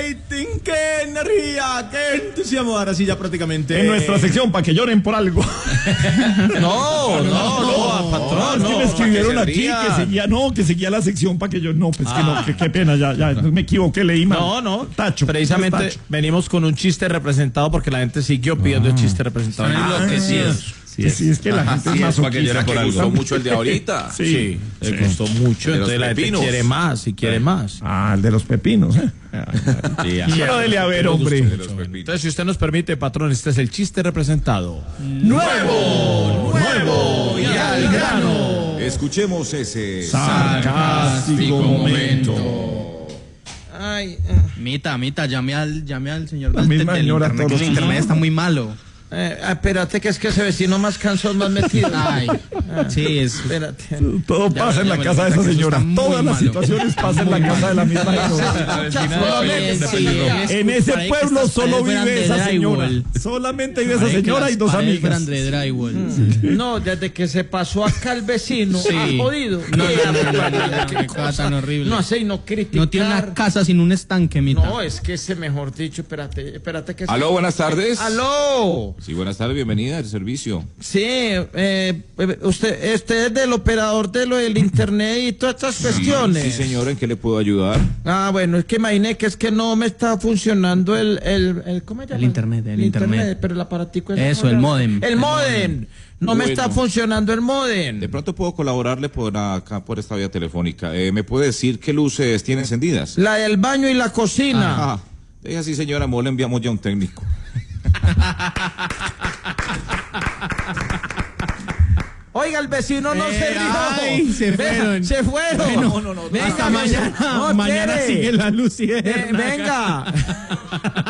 rating, qué energía, qué entusiasmo. Ahora sí, ya prácticamente. En nuestra sección, para que lloren por algo. No, patrón. Es que me escribieron aquí que seguía la sección para que yo. No, pues que no, qué pena, ya me equivoqué, leí mal. No. Tacho. Precisamente Tacho. venimos con un chiste representado porque la gente siguió pidiendo el chiste representado. Sí, es que la gente es más para que llore por algo. Gustó mucho el de ahorita. Sí, le gustó mucho, De los entonces la gente pepinos. quiere más y quiere más. Ah, el de los pepinos, Pero dele a ver, hombre. Entonces, si usted nos permite, patrón, este es el chiste representado. ¡Nuevo! ¡Nuevo! ¡Y al grano! Escuchemos ese Sarcástico momento. Ay, Mita, llame al señor La misma señora internet, que todos. el internet está muy malo. Espérate, que es que ese vecino más cansón, más metido. Ay, sí, Espérate. Todo Ya, pasa en la me casa de cuenta esa que eso señora. está muy Todas las malo. situaciones pasan en la casa de la misma señora. En ese pueblo solo vive esa señora. Solamente vive esa señora y dos amigas. André Drywall. No, desde que se pasó acá el vecino, Sí. ha jodido. No, qué cosa tan horrible. No sé, y no criticar. No tiene una casa sin un estanque, Mita. No, es que ese, mejor dicho, espérate que... Aló, buenas tardes. ¡Aló! Sí, buenas tardes, bienvenida al servicio. Sí, usted es del operador de lo del internet y todas estas cuestiones. Sí, señora, ¿en qué le puedo ayudar? Ah, bueno, es que imaginé que es que no me está funcionando ¿cómo se llama? El internet. Pero el aparatico es... Eso, el módem. El módem. No me está Bueno. funcionando el módem. De pronto puedo colaborarle por acá, por esta vía telefónica. ¿Me puede decir qué luces tiene encendidas? La del baño y la cocina. Ah, deja así, señora, le enviamos ya un técnico. Oiga, el vecino no se rió. ay, se fueron. Se fueron. No, Venga, hasta mañana. no, Mañana espere. sigue la luz y Venga.